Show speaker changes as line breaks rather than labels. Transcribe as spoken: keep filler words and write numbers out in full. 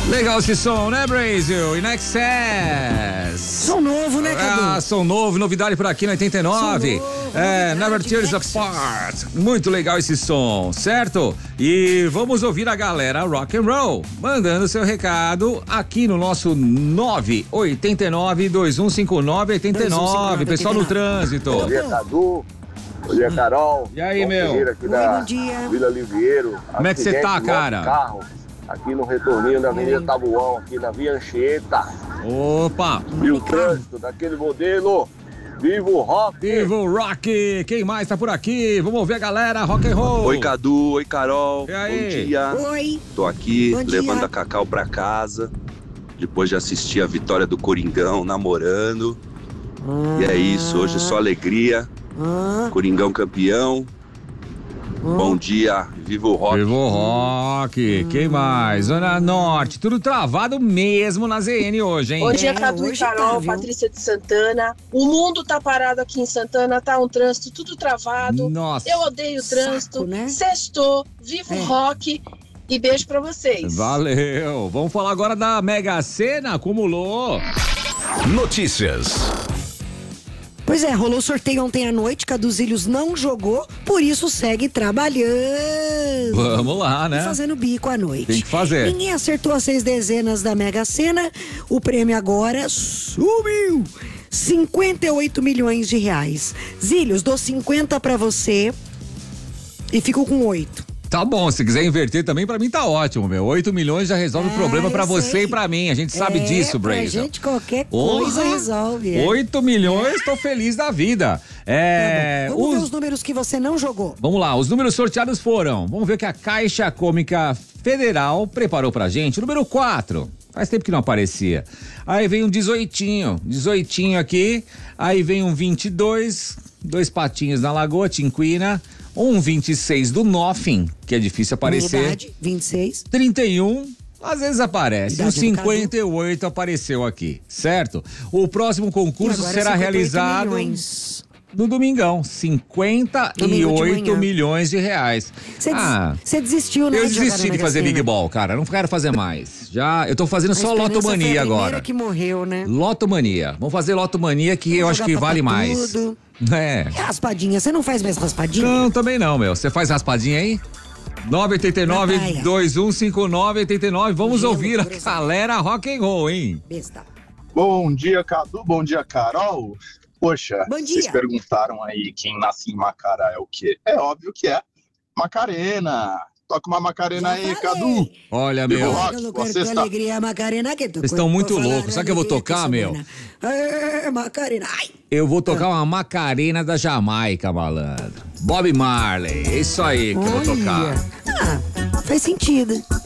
Legal esse som, né, Brasil? In Excess.
Som novo, né, Cadu?
Ah, som novo, novidade por aqui na oitenta e nove.
Som novo,
é,
novidade,
Never Tears
Nexus.
Apart. Muito legal esse som, certo? E vamos ouvir a galera rock and roll, mandando seu recado aqui no nosso nove oito nove, dois um cinco nove, oito nove. Pessoal no trânsito.
Bom dia, Cadu. Bom dia, Carol.
E aí,
Bom
meu?
Ferreira aqui
Oi,
da
bom dia.
Vila Liveiro.
Como é que você
Acidente
tá,
de
cara?
carro, aqui no retorninho da Avenida Tabuão, aqui na Via Anchieta.
Opa!
E o trânsito daquele modelo. Viva o rock!
Viva o rock! Quem mais tá por aqui? Vamos ouvir a galera, rock and roll.
Oi, Cadu. Oi, Carol.
E aí?
Bom dia.
Oi.
Tô aqui
Bom dia.
levando a Cacau pra casa. Depois de assistir a vitória do Coringão, namorando.
Ah,
E é isso, hoje só alegria.
Ah,
Coringão campeão. Bom dia, viva o rock.
Viva o rock! Quem mais? Zona Norte, tudo travado mesmo na Z N hoje, hein?
Bom dia,
É,
Cadu e
hoje tá,
Carol,
viu?
Patrícia de Santana. O mundo tá parado aqui em Santana, tá um trânsito tudo travado.
Nossa.
Eu odeio o
Saco,
trânsito.
né?
Sextou, viva
É.
o rock e beijo pra vocês.
Valeu! Vamos falar agora da Mega Sena, acumulou.
Notícias.
Pois é, rolou sorteio ontem à noite, Caduzílios não jogou, por isso segue trabalhando.
Vamos lá,
E
né?
fazendo bico à noite.
Tem que fazer.
Ninguém acertou as seis dezenas da Mega Sena. O prêmio agora subiu. cinquenta e oito milhões de reais. Zílios, dou cinquenta pra você e fico com oito.
Tá bom, se quiser inverter também, pra mim tá ótimo, meu. oito milhões já resolve o
É,
problema pra
eu
você
sei.
e pra mim. A gente sabe
É,
disso,
pra
Brasil.
gente qualquer
Porra!
coisa resolve. é.
oito milhões, tô feliz da vida. É.
Tá bom. Vamos
os-
ver os números que você não jogou.
Vamos lá, os números sorteados foram. Vamos ver o que a Caixa Cômica Federal preparou pra gente. Número quatro. Faz tempo que não aparecia. Aí vem um dezoitinho. dezoitinho aqui. Aí vem um vinte e dois. Dois patinhos na Lagoa, Tinquina. Um vinte e seis do Nothing, que é difícil aparecer.
Unidade, vinte e seis.
trinta e um, às vezes aparece. Um
Idade do
cinquenta e oito apareceu aqui, certo? O próximo concurso
E agora
será
cinquenta e oito
realizado
milhões.
no domingão. cinquenta e
Domingo de
oito
manhã.
milhões de reais.
Você des-
Ah,
você desistiu, né?
eu
de jogar
desisti
na
de
Mega
fazer
Sena?
Big Ball, cara. Não quero fazer mais. Já, eu tô fazendo
A
só
Esperança foi a
Lotomania
primeira
agora.
que morreu, né?
Lotomania. Vamos fazer Lotomania que eu
Vamos
acho
jogar
que
pra
vale
tá
mais.
tudo.
É.
E a raspadinha? Você não faz mais raspadinha?
Não, também não, meu. Você faz raspadinha aí? nove oito nove,
Na praia.
dois um cinco nove, oito nove. Vamos
Gelo,
ouvir a
groselha.
galera rock and roll, hein?
Besta.
Bom dia, Cadu. Bom dia, Carol. Poxa,
Bom dia.
vocês perguntaram aí quem nasce em Macará é o quê? É óbvio que é Macarena. Toca uma Macarena
Já
aí,
falei.
Cadu.
Olha,
Viva
meu.
o rock.
Eu não
você
quero tua
está-
alegria, Macarena, que tu
Vocês estão muito loucos. Sabe o que eu vou tocar, meu?
É, Macarena. Ai.
Eu vou tocar uma Macarena da Jamaica, malandro. Bob Marley. É isso aí que eu vou tocar.
Olha. Ah, faz sentido.